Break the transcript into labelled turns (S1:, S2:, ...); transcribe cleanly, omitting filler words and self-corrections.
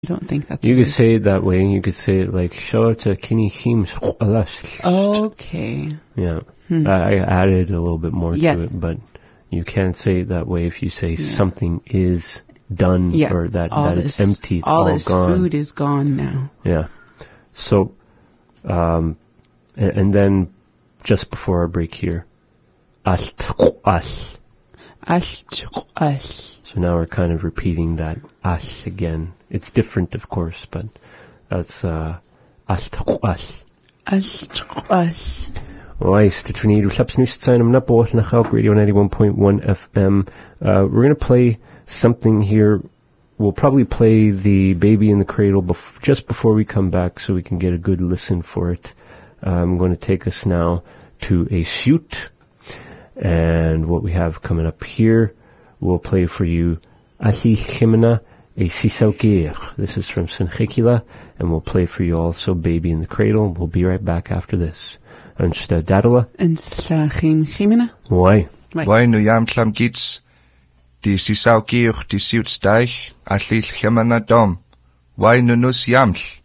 S1: I don't think that's
S2: You could say it that way. You could say it like, Shawta kini him.
S1: Okay.
S2: Yeah. I added a little bit more to it, but you can't say it that way if you say something is done or that it's empty, it's all
S1: this
S2: gone.
S1: Food is gone now.
S2: Yeah. So, and then just before our break here, as. So now we're kind of repeating that as again. It's different, of course, but that's as. Nice to Trinidad. Radio 91.1 FM. We're going to play something here. We'll probably play the Baby in the Cradle just before we come back so we can get a good listen for it. I'm going to take us now to a shoot. And what we have coming up here, we'll play for you Ahi Chimena e Sisaukir. This is from Sanchikila, and we'll play for you also Baby in the Cradle. We'll be right back after this. And Dadala.
S1: And Chimena.
S2: Why?
S3: Why no yam klam gits? Die Sisaukir, die Siutsteich, Ahi Chimena dom. Why no nus yaml?